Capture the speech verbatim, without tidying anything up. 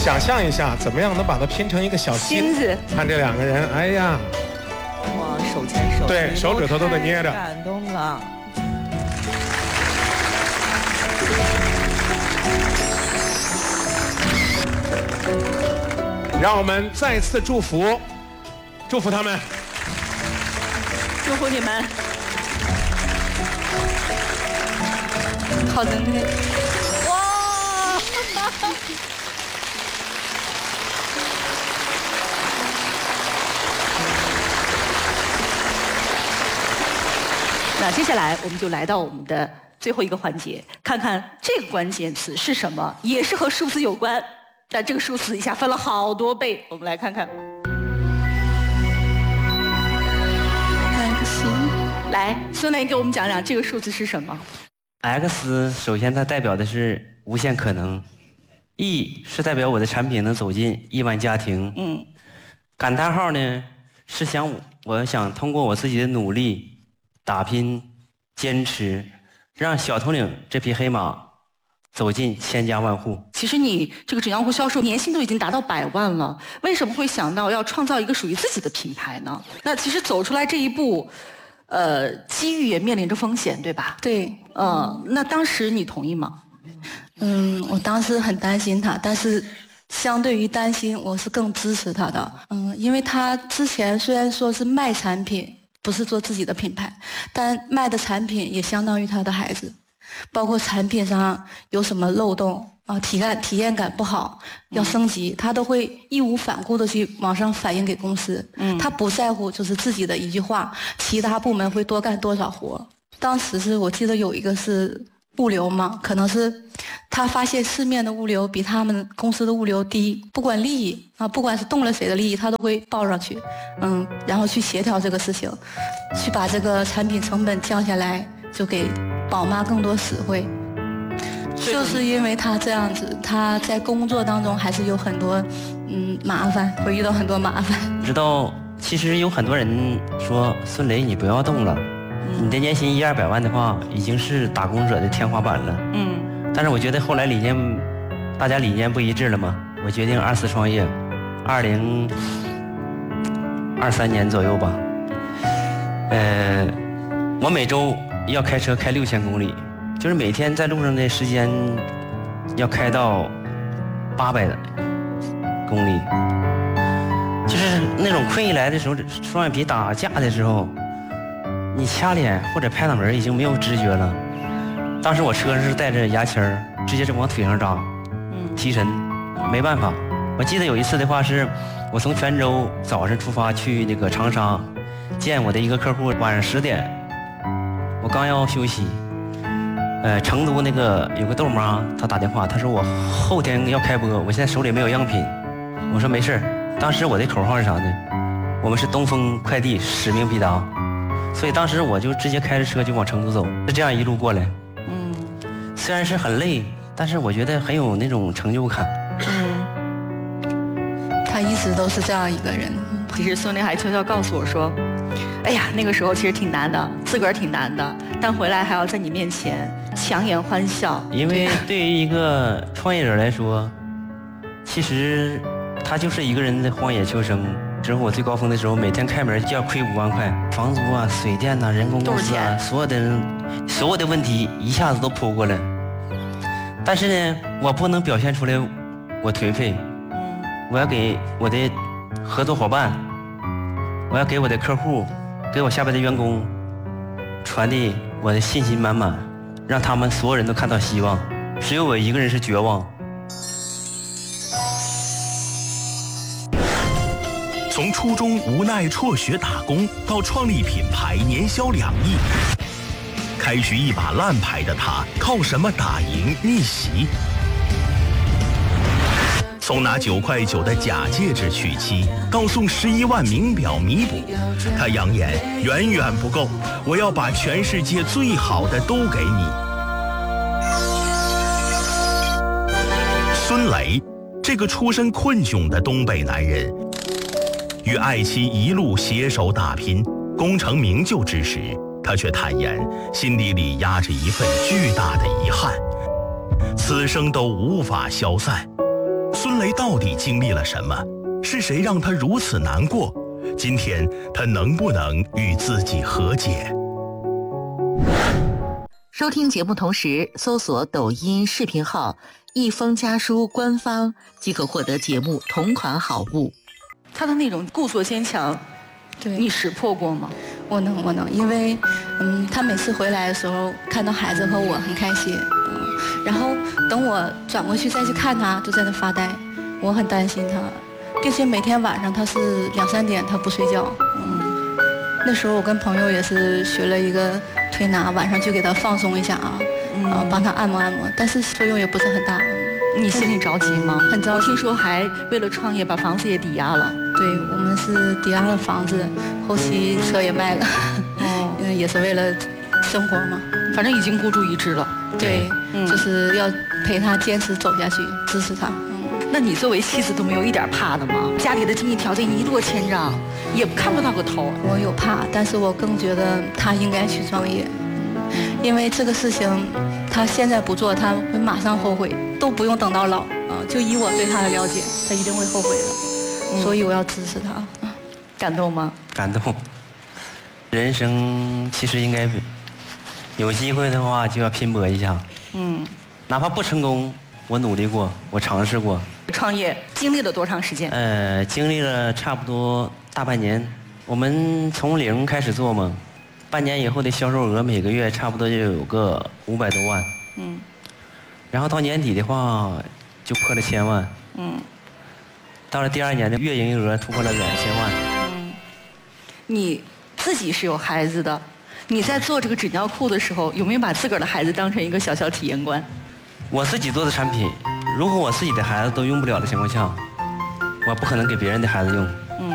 想象一下，怎么样能把它拼成一个小心子？ 看这两个人，哎呀， 哇，手牵手， 对，手指头都得捏着， 感动了。 让我们再次祝福，祝福他们， 祝福你们。好的，哇！那接下来我们就来到我们的最后一个环节，看看这个关键词是什么，也是和数字有关。但这个数字一下分了好多倍，我们来看看。X， 来，孙雷给我们讲讲这个数字是什么 ？X 首先它代表的是无限可能 ，E 是代表我的产品能走进亿万家庭。嗯。感叹号呢是想我想通过我自己的努力、打拼、坚持，让小头领这匹黑马走进千家万户。 其实你这个纸浆糊销售年薪都已经达到百万了，为什么会想到要创造一个属于自己的品牌呢？那其实走出来这一步，呃，机遇也面临着风险，对吧？ 对， 嗯、呃，那当时你同意吗？ 嗯，我当时很担心他，但是相对于担心，我是更支持他的。嗯，因为他之前虽然说是卖产品，不是做自己的品牌，但卖的产品也相当于他的孩子。包括产品上有什么漏洞啊，体感体验感不好，要升级，他都会义无反顾的去往上反映给公司。嗯，他不在乎就是自己的一句话，其他部门会多干多少活。当时是我记得有一个是物流嘛，可能是他发现市面的物流比他们公司的物流低，不管利益啊，不管是动了谁的利益，他都会报上去。嗯，然后去协调这个事情，去把这个产品成本降下来，就给宝妈更多实惠。就是因为他这样子，他在工作当中还是有很多嗯麻烦，会遇到很多麻烦。 知道，其实有很多人说孙雷你不要动了，嗯、你的年薪一二百万的话，已经是打工者的天花板了。嗯。但是我觉得后来理念，大家理念不一致了嘛，我决定二次创业，二零二三年左右吧。呃，我每周要开车开六千公里。就是每天在路上的时间要开到八百公里，就是那种困意来的时候，双眼皮打架的时候，你掐脸或者拍脑门已经没有知觉了。当时我车上是带着牙签儿，直接就往腿上扎，提神，没办法。我记得有一次的话是，我从泉州早上出发去那个长沙见我的一个客户，晚上十点，我刚要休息。呃，成都那个有个豆妈，她打电话，她说我后天要开播，我现在手里没有样品。我说没事，当时我的口号是啥呢？我们是东风快递，使命必达。所以当时我就直接开着车就往成都走，是这样一路过来。嗯，虽然是很累，但是我觉得很有那种成就感。 嗯，他一直都是这样一个人。 其实孙雷还悄悄告诉我说，哎呀，那个时候其实挺难的，自个儿挺难的，但回来还要在你面前强颜欢笑。 因为对于一个创业者来说，其实他就是一个人在荒野求生。之后我最高峰的时候，每天开门就要亏五万块，房租啊、水电啊、人工工资啊，所有的所有的问题一下子都扑过来。但是呢，我不能表现出来我颓废，我要给我的合作伙伴，我要给我的客户，给我下边的员工传递我的信心满满，让他们所有人都看到希望，只有我一个人是绝望。 从初中无奈辍学打工，到创立品牌年销两亿，开局一把烂牌的他，靠什么打赢逆袭？从拿九块九的假戒指娶妻，到送十一万名表弥补，他扬言远远不够，我要把全世界最好的都给你。孙雷，这个出身困窘的东北男人，与爱妻一路携手打拼，功成名就之时，他却坦言心底里压着一份巨大的遗憾，此生都无法消散。 孙雷到底经历了什么？是谁让他如此难过？今天他能不能与自己和解？ 收听节目同时搜索抖音视频号一封家书官方即可获得节目同款好物。 他的那种故作坚强， 对， 你识破过吗？ 我能，我能，因为，嗯，他每次回来的时候，看到孩子和我很开心，嗯，然后等我转过去再去看他，就在那发呆，我很担心他，并且每天晚上他是两三点他不睡觉，嗯，那时候我跟朋友也是学了一个推拿，晚上就给他放松一下啊，嗯，呃、帮他按摩按摩，但是作用也不是很大。 你心里着急吗？ 很着急。 听说还为了创业把房子也抵押了。 对，我们是抵押了房子，后期车也卖了，哦，嗯，也是为了生活嘛。 反正已经孤注一掷了。 对，嗯，就是要陪他坚持走下去，支持他。嗯， 那你作为妻子都没有一点怕的吗？家里的经济条件一落千丈，也看不到个头。 我有怕，但是我更觉得他应该去创业，因为这个事情他现在不做，他会马上后悔。都不用等到老啊！就以我对他的了解，他一定会后悔的，嗯、所以我要支持他。 感动吗？ 感动。人生其实应该有机会的话就要拼搏一下。嗯，哪怕不成功，我努力过，我尝试过。 创业经历了多长时间？ 呃，经历了差不多大半年。我们从零开始做嘛，半年以后的销售额每个月差不多就有个五百多万。嗯。然后到年底的话，就破了千万。嗯。到了第二年的月营业额突破了两千万。 嗯。你自己是有孩子的，你在做这个纸尿裤的时候，有没有把自个儿的孩子当成一个小小体验官？ 我自己做的产品，如果我自己的孩子都用不了的情况下，我不可能给别人的孩子用。